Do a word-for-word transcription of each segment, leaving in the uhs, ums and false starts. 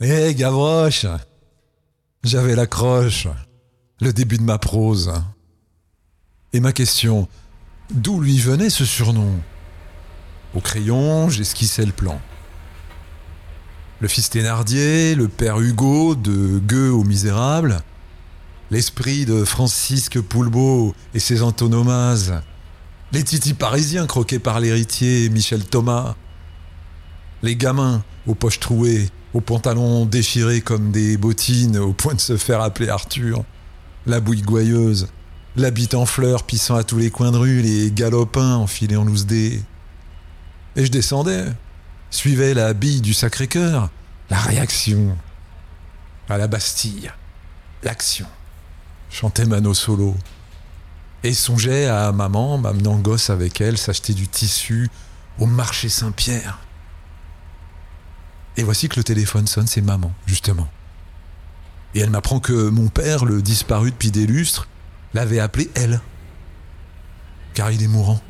Hé, Gavroche, j'avais la croche, le début de ma prose. Et ma question, d'où lui venait ce surnom ? Au crayon, j'esquissais le plan. Le fils Thénardier, le père Hugo, de Gueux aux Misérables, l'esprit de Francisque Poulbeau et ses antonomases, les titis parisiens croqués par l'héritier Michel Thomas, les gamins aux poches trouées, aux pantalons déchirés comme des bottines au point de se faire appeler Arthur, la bouille gouailleuse, la bite en fleurs pissant à tous les coins de rue, les galopins enfilés en loose dés. Et je descendais, suivais la bille du Sacré-Cœur, la réaction. À la Bastille, l'action. Chantais Mano Solo. Et songeais à maman m'amenant gosse avec elle s'acheter du tissu au marché Saint-Pierre. Et voici que le téléphone sonne, c'est maman, justement. Et elle m'apprend que mon père, le disparu depuis des lustres, l'avait appelé elle. Car il est mourant.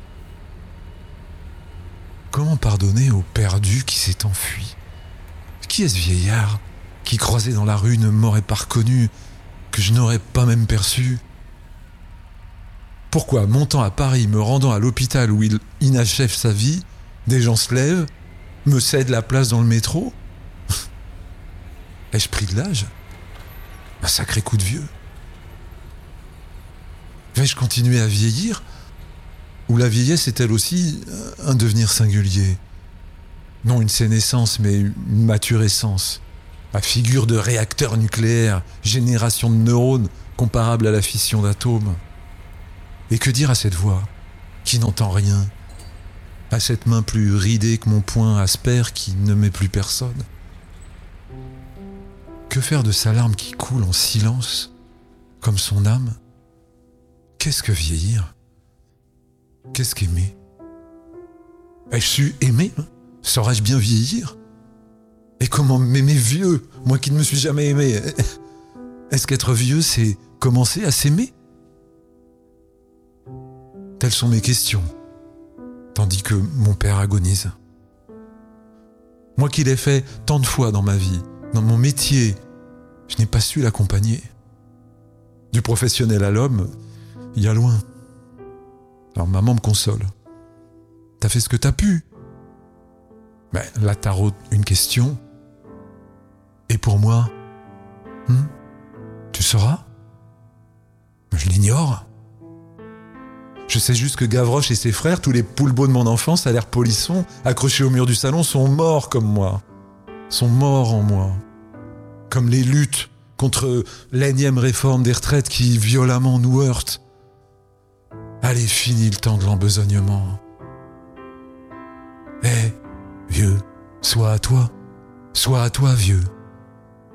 Comment pardonner au perdu qui s'est enfui ? Qui est ce vieillard qui, croisé dans la rue, ne m'aurait pas reconnu, que je n'aurais pas même perçu ? Pourquoi, montant à Paris, me rendant à l'hôpital où il inachève sa vie, des gens se lèvent, me cèdent la place dans le métro ? Ai-je pris de l'âge ? Un sacré coup de vieux. Vais-je continuer à vieillir ? Ou la vieillesse est elle aussi un devenir singulier ? Non une sénescence, mais une maturescence. À figure de réacteur nucléaire, génération de neurones comparable à la fission d'atomes. Et que dire à cette voix qui n'entend rien ? À cette main plus ridée que mon poing aspère qui ne met plus personne ? Que faire de sa larme qui coule en silence, comme son âme ? Qu'est-ce que vieillir ? Qu'est-ce qu'aimer ? Ai-je su aimer ? Saurais-je bien vieillir ? Et comment m'aimer vieux, moi qui ne me suis jamais aimé ? Est-ce qu'être vieux, c'est commencer à s'aimer ? Telles sont mes questions, tandis que mon père agonise. Moi qui l'ai fait tant de fois dans ma vie, dans mon métier, je n'ai pas su l'accompagner. Du professionnel à l'homme, il y a loin. Alors maman me console. T'as fait ce que t'as pu. Mais là taraude une question. Et pour moi, hmm, tu sauras ? Je l'ignore. Je sais juste que Gavroche et ses frères, tous les poulbeaux de mon enfance, à l'air polisson, accrochés au mur du salon, sont morts comme moi. Sont morts en moi. Comme les luttes contre l'énième réforme des retraites qui violemment nous heurte. Allez, fini le temps de l'embesognement. Eh, vieux, sois à toi, sois à toi, vieux.